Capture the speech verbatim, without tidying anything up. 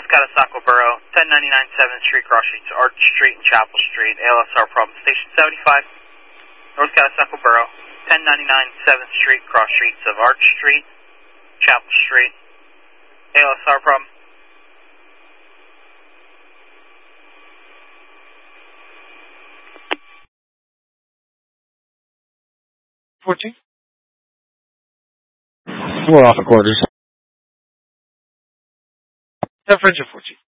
Catasauqua Borough, ten ninety-nine seventh Street, cross streets, Arch Street and Chapel Street, A L S R problem, station seventy-five. North Catasauqua Borough, ten ninety-nine seventh Street, cross streets of Arch Street, Chapel Street, A L S R problem. fourteen. We're off at quarters. San Francisco fourteen.